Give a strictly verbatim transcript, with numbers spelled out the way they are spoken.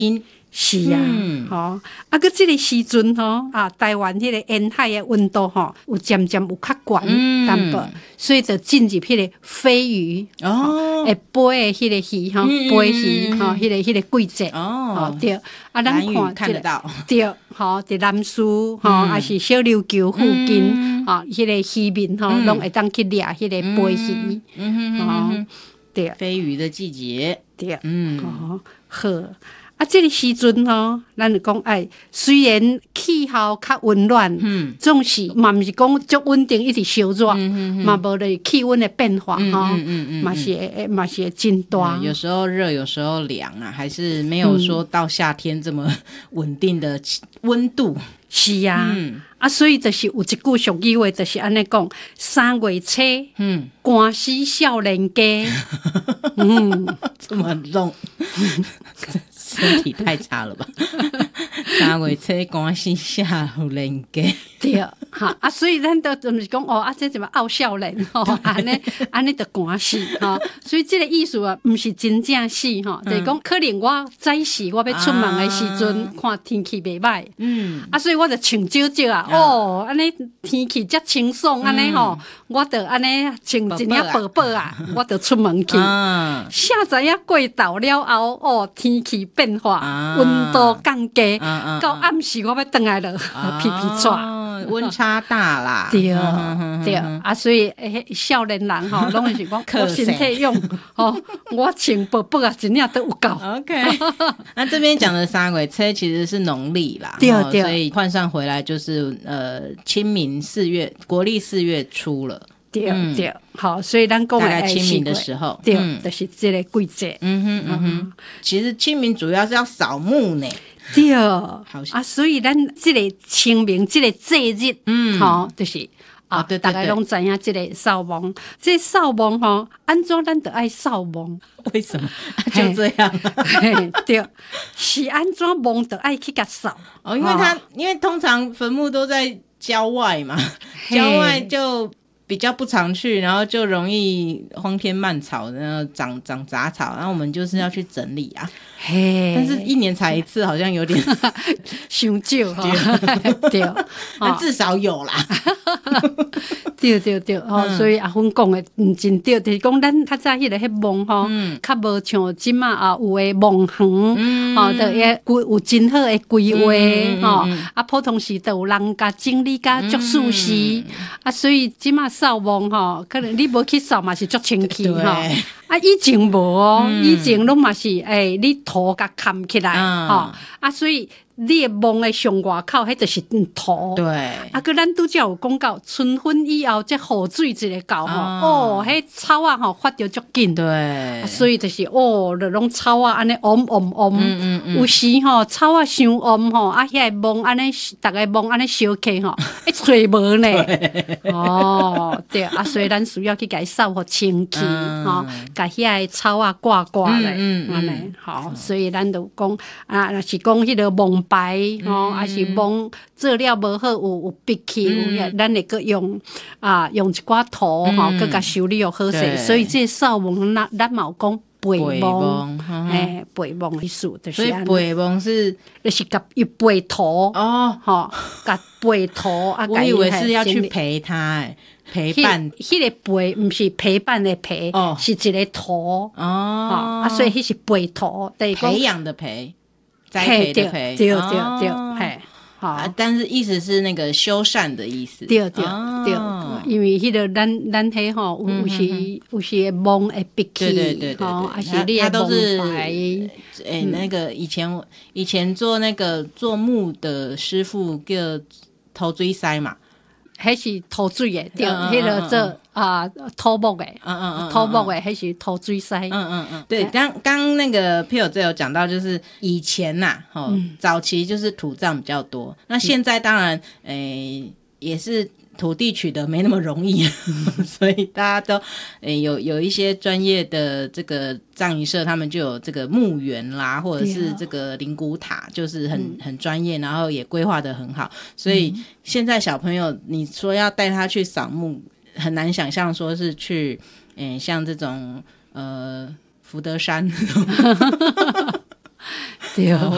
阴。 是啊， 嗯吼、啊，佮即个时阵吼，啊，台湾迄个沿海的温度吼，有渐渐有较悬嗯淡薄，所以就进入迄个飞鱼哦， 会飞的迄个鱼吼， 嗯飞鱼嗯嗯吼，迄个迄个季节哦吼对，啊，咱蓝屿看看得到对，吼，伫南苏吼， 嗯还是小琉球附近嗯吼，迄个渔民吼， 嗯拢会当去掠迄个飞鱼， 嗯哼哼哼吼哼， 对飞鱼的季节， 对， 嗯哦，好。啊，即、这个时阵吼，咱就讲哎，虽然气候较温暖， 嗯， 总是嘛毋是讲足稳定，一直烧热，嘛无咧气温的变化嗯吼， 嗯嗯嗯嘛是会嘛是会真大对，有时候热，有时候凉啊，还是没有说到夏天这么稳定的气温度。 是啊， 嗯啊，所以就是有一句俗语话，就是安尼讲：三月初， 嗯， 寒死少年家。嗯， 这么重，身体太差了吧？三月初寒死少年家。 对，哈啊，所以咱都就是讲哦，啊，这怎么傲少年吼，安尼安尼就寒死吼，所以这个意思啊，毋是真正死吼，就是讲可能我早时我要出门的时阵， 啊看天气袂歹， 嗯， 啊，所以我就穿少少啊，哦，安尼天气遮清爽，安尼吼，我就安尼穿一领薄薄啊，我就出门去。 啊， 下知影过昼了后，哦，天气变化， 啊温度降低， 啊啊到暗时我要转来了，皮皮喘。 哦温差大啦。 对嗯对啊，所以诶，少年人吼，拢会是讲我身体用吼，我穿薄薄啊，一领都有够。 OK， 那这边讲的三月初其实是农历啦， 对对哦所以换算回来就是呃清明四月，国历四月初了。 对嗯对，好，所以咱讲大概的清明的时候对嗯， 就是这个季节。 嗯哼嗯哼，其实清明主要是要扫墓呢。 对， 好啊，所以咱这个清明这个节日， 嗯吼，就是啊， 啊对对大家拢知影这个扫墓，这扫墓吼，安怎咱就爱扫墓？ 为什么？就这样啊嘿对，是安怎墓就爱去甲扫？ 哦，因为它因为通常坟墓都在郊外嘛， 嘿郊外就比较不常去，然后就容易荒天漫草，然后长长杂草，然后我们就是要去整理啊。 嘿， 但是一年才一次，好像有点， 伤少吼，对， 但至少有啦。 对对对，吼，所以阿芬讲的毋真对，就是讲咱较早迄个迄墓吼，较无像即马啊有诶墓园，吼，就也规有真好诶规划吼，啊，普通时都有人甲整理甲足舒适，啊，所以即马扫墓吼，可能你无去扫嘛是足清气吼。啊，以前无哦，嗯、以前拢嘛是诶，你土甲砍起来，吼、嗯、啊，所以你诶墓诶上外口，迄就是土。 对。 啊，佮咱拄则有讲到，春分以后，这雨水一个到吼，哦，迄草啊吼发着足紧。 对、 啊。所以就是哦，就拢草啊安尼嗡嗡嗡， 嗯嗯嗯、 有时吼草啊伤嗡吼，啊，遐墓安尼，逐个墓安尼烧起吼，一吹无呢。哦，对啊，所以咱需要去甲伊扫互清气，吼、嗯。把遐个草啊挂挂咧，安尼吼，所以咱就讲啊，若是讲迄个蒙白吼，还是蒙做了无好，有有闭气，有咱会阁用啊用一寡土吼，阁甲修理又好势，所以这扫墓咱咱嘛有讲陪墓，诶，陪墓意思就是安尼。 所以陪墓是就是甲伊陪土哦， 吼，甲陪土啊， 我以为是要去陪他诶。陪伴， 迄、那个陪毋是陪伴的陪，哦、是一个土哦，啊，所以迄是陪土， 培养的培，栽培的培， 对对对，嘿，好， 但是意思是那个修缮的意思， 对对对，因为迄个咱咱迄吼，有时有时墓会闭起， 对对对对， 还是你的墓牌， 诶，那个以前以前做那个做木的师傅叫头锥塞嘛。 迄是土水的，对，迄个做啊土木的，嗯嗯嗯，土木的迄是土水塞， 嗯嗯嗯，对，刚刚那个 Pio 这有讲到，就是以前呐，哦，早期就是土葬比较多，那现在当然，诶，也是土地取得没那么容易，所以大家都诶有有一些专业的这个葬仪社，他们就有这个墓园啦，或者是这个灵骨塔，就是很、嗯、很专业，然后也规划得很好，所以现在小朋友你说要带他去扫墓，很难想象说是去诶像这种呃福德山。 对，